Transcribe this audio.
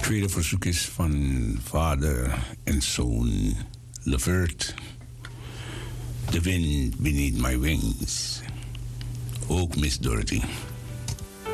tweede verzoek is van vader en zoon Levert. The Wind Beneath My Wings. Ook Miss Dorothy.